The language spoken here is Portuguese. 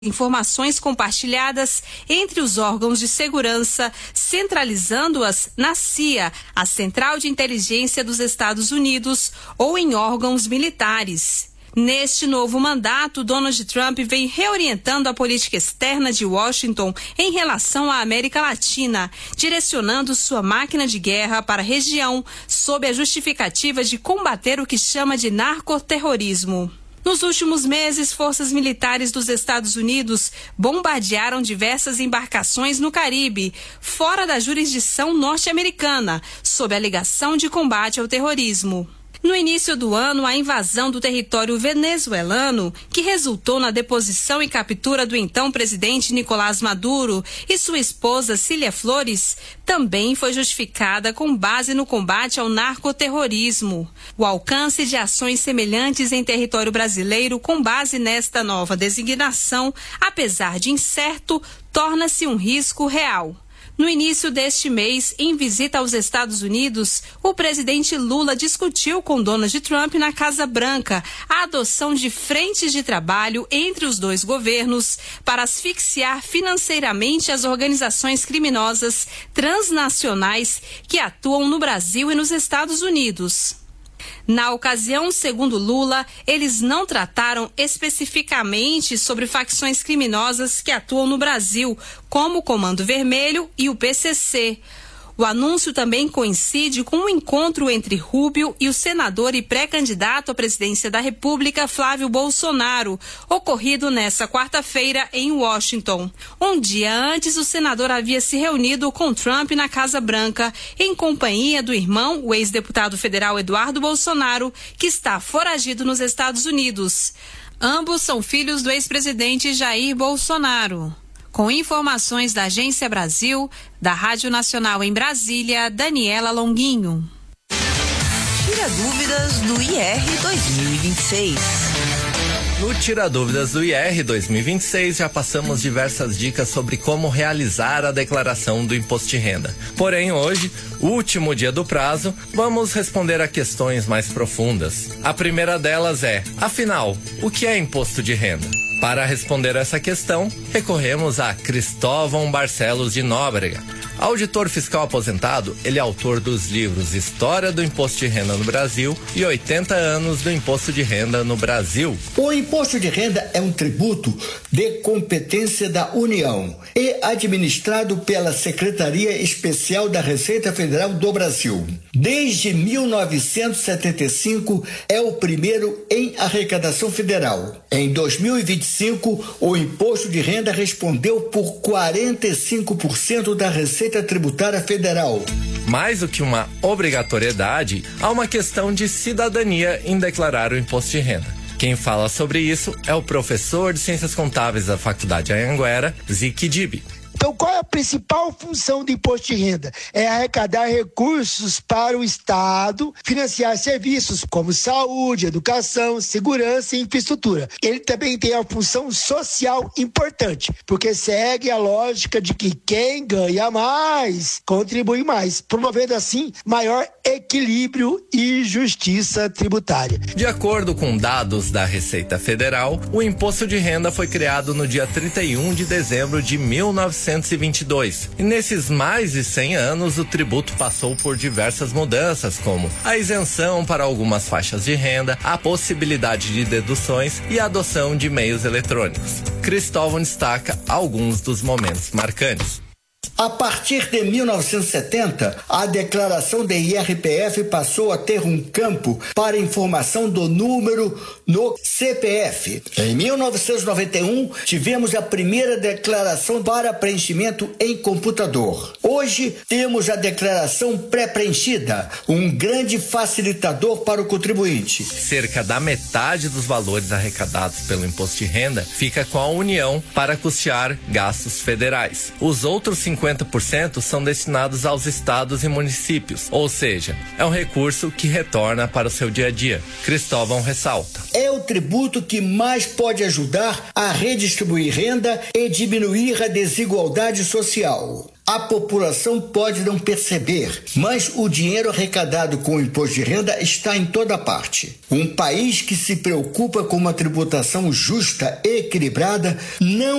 informações compartilhadas entre os órgãos de segurança, centralizando-as na CIA, a Central de Inteligência dos Estados Unidos, ou em órgãos militares. Neste novo mandato, Donald Trump vem reorientando a política externa de Washington em relação à América Latina, direcionando sua máquina de guerra para a região, sob a justificativa de combater o que chama de narcoterrorismo. Nos últimos meses, forças militares dos Estados Unidos bombardearam diversas embarcações no Caribe, fora da jurisdição norte-americana, sob a alegação de combate ao terrorismo. No início do ano, a invasão do território venezuelano, que resultou na deposição e captura do então presidente Nicolás Maduro e sua esposa Cília Flores, também foi justificada com base no combate ao narcoterrorismo. O alcance de ações semelhantes em território brasileiro com base nesta nova designação, apesar de incerto, torna-se um risco real. No início deste mês, em visita aos Estados Unidos, o presidente Lula discutiu com Donald Trump na Casa Branca a adoção de frentes de trabalho entre os dois governos para asfixiar financeiramente as organizações criminosas transnacionais que atuam no Brasil e nos Estados Unidos. Na ocasião, segundo Lula, eles não trataram especificamente sobre facções criminosas que atuam no Brasil, como o Comando Vermelho e o PCC. O anúncio também coincide com um encontro entre Rubio e o senador e pré-candidato à presidência da República, Flávio Bolsonaro, ocorrido nesta quarta-feira em Washington. Um dia antes, o senador havia se reunido com Trump na Casa Branca, em companhia do irmão, o ex-deputado federal Eduardo Bolsonaro, que está foragido nos Estados Unidos. Ambos são filhos do ex-presidente Jair Bolsonaro. Com informações da Agência Brasil, da Rádio Nacional em Brasília, Daniela Longuinho. Tira dúvidas do IR 2026. No Tira Dúvidas do IR 2026, já passamos diversas dicas sobre como realizar a declaração do imposto de renda. Porém, hoje, último dia do prazo, vamos responder a questões mais profundas. A primeira delas é, afinal, o que é imposto de renda? Para responder essa questão, recorremos a Cristóvão Barcelos de Nóbrega. Auditor fiscal aposentado, ele é autor dos livros História do Imposto de Renda no Brasil e 80 anos do Imposto de Renda no Brasil. O imposto de renda é um tributo de competência da União e administrado pela Secretaria Especial da Receita Federal do Brasil. Desde 1975 é o primeiro em arrecadação federal. Em 2025, o imposto de renda respondeu por 45% da receita tributária federal. Mais do que uma obrigatoriedade, há uma questão de cidadania em declarar o imposto de renda. Quem fala sobre isso é o professor de Ciências Contábeis da Faculdade Anhanguera, Zique Dibi. Então, qual é a principal função do imposto de renda? É arrecadar recursos para o Estado, financiar serviços como saúde, educação, segurança e infraestrutura. Ele também tem a função social importante, porque segue a lógica de que quem ganha mais, contribui mais, promovendo assim maior equilíbrio e justiça tributária. De acordo com dados da Receita Federal, o imposto de renda foi criado no dia 31 de dezembro de 1922. E nesses mais de 100 anos, o tributo passou por diversas mudanças, como a isenção para algumas faixas de renda, a possibilidade de deduções e a adoção de meios eletrônicos. Cristóvão destaca alguns dos momentos marcantes. A partir de 1970, a declaração de IRPF passou a ter um campo para informação do número no CPF. Em 1991, tivemos a primeira declaração para preenchimento em computador. Hoje, temos a declaração pré-preenchida, um grande facilitador para o contribuinte. Cerca da metade dos valores arrecadados pelo imposto de renda fica com a União para custear gastos federais. Os outros 50% são destinados aos estados e municípios, ou seja, é um recurso que retorna para o seu dia a dia. Cristóvão ressalta. É o tributo que mais pode ajudar a redistribuir renda e diminuir a desigualdade social. A população pode não perceber, mas o dinheiro arrecadado com o imposto de renda está em toda parte. Um país que se preocupa com uma tributação justa e equilibrada não